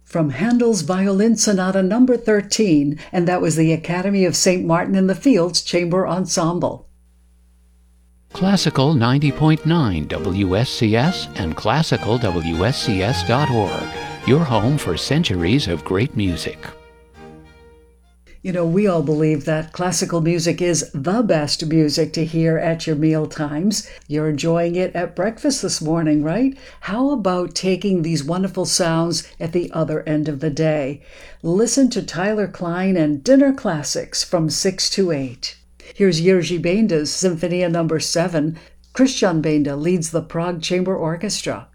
From Handel's Violin Sonata Number 13, and that was the Academy of St. Martin in the Fields Chamber Ensemble. Classical 90.9 WSCS and classicalwscs.org, your home for centuries of great music. You know, we all believe that classical music is the best music to hear at your meal times. You're enjoying it at breakfast this morning, right? How about taking these wonderful sounds at the other end of the day? Listen to Tyler Klein and Dinner Classics from 6 to 8. Here's Jerzy Benda's Sinfonia No. 7. Christian Benda leads the Prague Chamber Orchestra.